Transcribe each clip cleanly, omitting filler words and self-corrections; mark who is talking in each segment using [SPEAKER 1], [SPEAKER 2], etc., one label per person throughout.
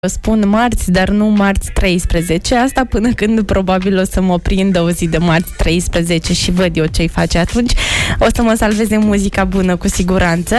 [SPEAKER 1] Spun marți, dar nu marți 13. Asta până când probabil o să mă prindă o zi de marți 13 și văd eu ce-i face atunci. O să mă salveze muzica bună, cu siguranță.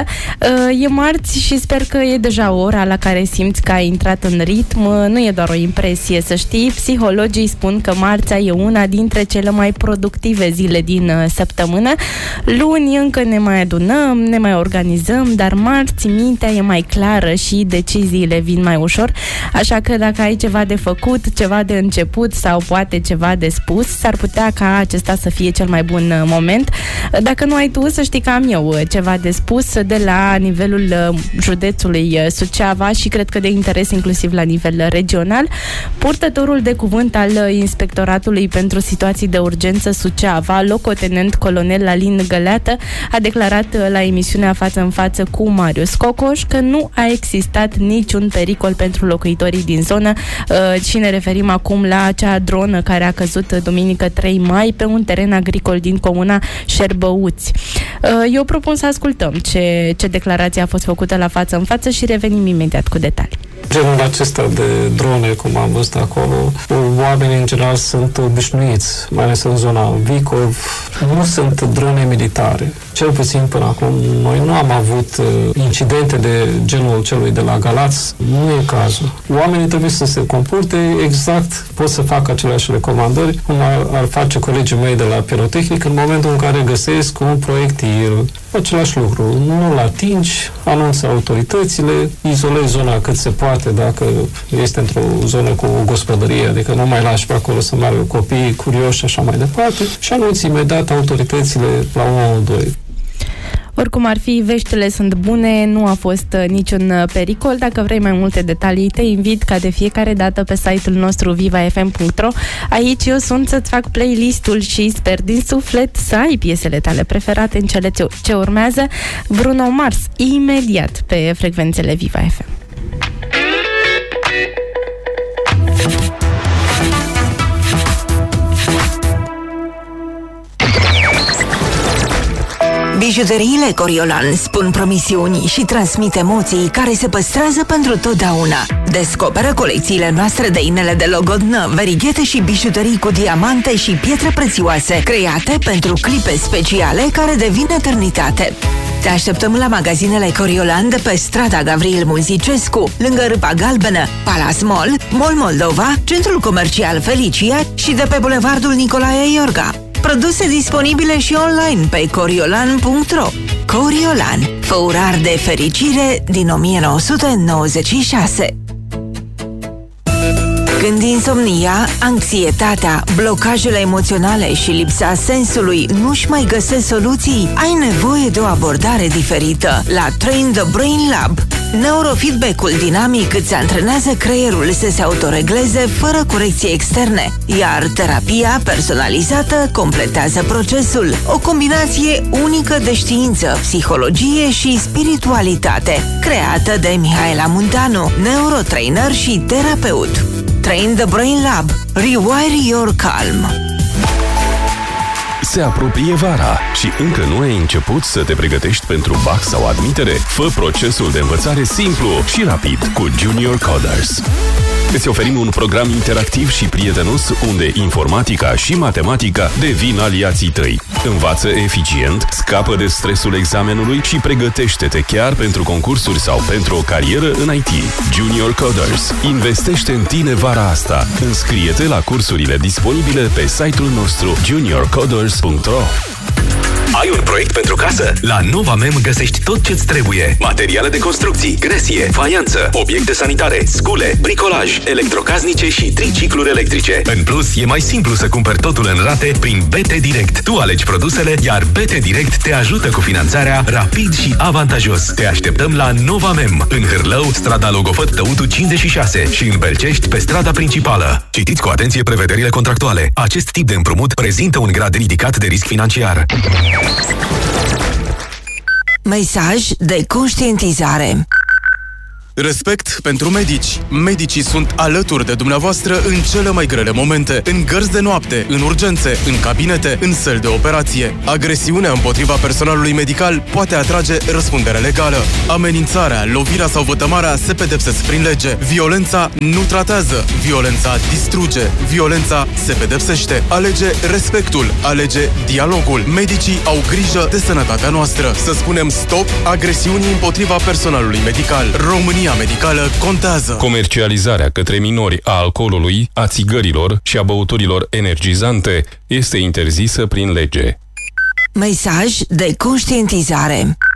[SPEAKER 1] E marți și sper că e deja ora la care simți că ai intrat în ritm. Nu e doar o impresie, să știi. Psihologii spun că marțea e una dintre cele mai productive zile din săptămână. Luni încă ne mai adunăm, ne mai organizăm, dar marți mintea e mai clară și deciziile vin mai ușor. Așa că dacă ai ceva de făcut, ceva de început sau poate ceva de spus, s-ar putea ca acesta să fie cel mai bun moment. Dacă nu ai tu, să știi că am eu ceva de spus de la nivelul județului Suceava și cred că de interes inclusiv la nivel regional. Purtătorul de cuvânt al Inspectoratului pentru Situații de Urgență Suceava, locotenent colonel Alin Găleată, a declarat la emisiunea Față în Față cu Marius Cocoș că nu a existat niciun pericol pentru locuitorii din zonă și ne referim acum la acea dronă care a căzut duminică 3 mai pe un teren agricol din comuna Șerbăuți. Eu propun să ascultăm ce declarație a fost făcută la Față în Față și revenim imediat cu detalii.
[SPEAKER 2] Genul acesta de drone, cum am văzut acolo, oamenii în general sunt obișnuiți, mai ales în zona Vicov. Nu sunt drone militare. Cel puțin până acum noi nu am avut incidente de genul celui de la Galați. Nu e cazul. Oamenii trebuie să se comporte exact, pot să facă aceleași recomandări cum ar face colegii mei de la pirotehnic în momentul în care găsesc un proiectil. Același lucru. Nu-l atingi, anunță autoritățile, izolezi zona cât se poate dacă este într-o zonă cu o gospodărie, adică nu mai lași pe acolo să meargă copii curioși și așa mai departe și anunți imediat autoritățile la 112.
[SPEAKER 1] Oricum ar fi, veștile sunt bune, nu a fost niciun pericol. Dacă vrei mai multe detalii, te invit ca de fiecare dată pe site-ul nostru vivafm.ro. Aici eu sunt să-ți fac playlistul și sper din suflet să ai piesele tale preferate în cele ce urmează. Bruno Mars, imediat pe frecvențele Viva FM.
[SPEAKER 3] Bijuteriile Coriolan spun promisiuni și transmit emoții care se păstrează pentru totdeauna. Descoperă colecțiile noastre de inele de logodnă, verighete și bijuterii cu diamante și pietre prețioase, create pentru clipe speciale care devin eternitate. Te așteptăm la magazinele Coriolan de pe strada Gavril Muzicescu, lângă Râpa Galbenă, Palace Mall, Mall Moldova, Centrul Comercial Felicia și de pe Bulevardul Nicolae Iorga. Produse disponibile și online pe coriolan.ro. Coriolan, făurar de fericire din 1996. Când insomnia, anxietatea, blocajele emoționale și lipsa sensului nu-și mai găsesc soluții, ai nevoie de o abordare diferită. La Train the Brain Lab, neurofeedback-ul dinamic îți antrenează creierul să se autoregleze fără corecții externe, iar terapia personalizată completează procesul. O combinație unică de știință, psihologie și spiritualitate, creată de Mihaela Muntanu, neurotrainer și terapeut. Train the Brain Lab. Rewire your calm.
[SPEAKER 4] Se apropie vara și încă nu ai început să te pregătești pentru BAC sau admitere? Fă procesul de învățare simplu și rapid cu Junior Coders. Îți oferim un program interactiv și prietenos unde informatica și matematica devin aliații tăi. Învață eficient, scapă de stresul examenului și pregătește-te chiar pentru concursuri sau pentru o carieră în IT. Junior Coders. Investește în tine vara asta. Înscrie-te la cursurile disponibile pe site-ul nostru juniorcoders.ro.
[SPEAKER 5] Ai un proiect pentru casă? La Nova Mem găsești tot ce-ți trebuie. Materiale de construcții, gresie, faianță, obiecte sanitare, scule, bricolaj, electrocasnice și tricicluri electrice. În plus, e mai simplu să cumperi totul în rate prin BT Direct. Tu alegi produsele, iar BT Direct te ajută cu finanțarea rapid și avantajos. Te așteptăm la Nova Mem, în Hârlău, strada Logofăt Tăutu 56 și în Belcești, pe strada principală. Citiți cu atenție prevederile contractuale. Acest tip de împrumut prezintă un grad ridicat de risc financiar.
[SPEAKER 3] Mesaj de conștientizare.
[SPEAKER 6] Respect pentru medici. Medicii sunt alături de dumneavoastră în cele mai grele momente, în gărzi de noapte, în urgențe, în cabinete, în săli de operație. Agresiunea împotriva personalului medical poate atrage răspundere legală. Amenințarea, lovirea sau vătămarea se pedepsesc prin lege. Violența nu tratează, violența distruge, violența se pedepsește. Alege respectul, alege dialogul. Medicii au grijă de sănătatea noastră. Să spunem stop agresiunii împotriva personalului medical. România medicală contează.
[SPEAKER 4] Comercializarea către minori a alcoolului, a țigărilor și a băuturilor energizante este interzisă prin lege.
[SPEAKER 3] Mesaj de conștientizare.